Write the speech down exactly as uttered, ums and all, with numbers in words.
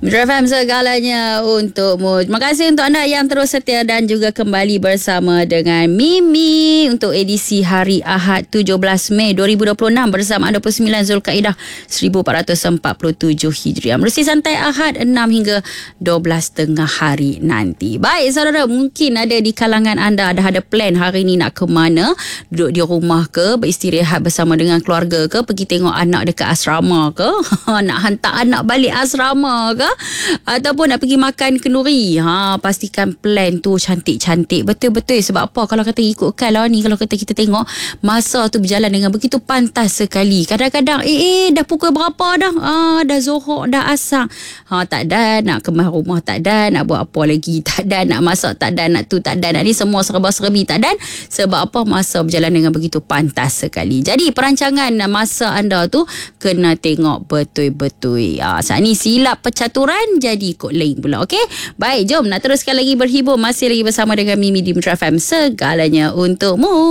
Metro F M segalanya untukmu. Terima kasih untuk anda yang terus setia dan juga kembali bersama dengan Mimi untuk edisi hari Ahad tujuh belas Mei dua ribu dua puluh enam bersama dua puluh sembilan Zulkaidah seribu empat ratus empat puluh tujuh Hijriah. Merusi santai Ahad enam hingga dua belas tengah hari nanti. Baik saudara, mungkin ada di kalangan anda ada ada plan hari ni nak ke mana? Duduk di rumah ke, beristirahat bersama dengan keluarga ke, pergi tengok anak dekat asrama ke, nak hantar anak balik asrama ke, ataupun nak pergi makan kenduri. Ha, pastikan plan tu cantik-cantik betul-betul. Sebab apa? Kalau kata ikutkan lah ni, kalau kata kita tengok masa tu berjalan dengan begitu pantas sekali. Kadang-kadang eh, eh dah pukul berapa dah? Ah, dah Zuhur, dah Asar. Ha, tak ada nak kemas rumah, tak ada nak buat apa lagi, tak ada nak masak, tak ada nak tu, tak ada nak ni, semua serba-serbi, tak ada. Sebab apa? Masa berjalan dengan begitu pantas sekali. Jadi perancangan masa anda tu kena tengok betul-betul. Ha, saat ni silap percaturan jadi ikut lain pula. Okey? Baik, jom nak teruskan lagi berhibur. Masih lagi bersama dengan Mimi di Metro F M. Segalanya untukmu.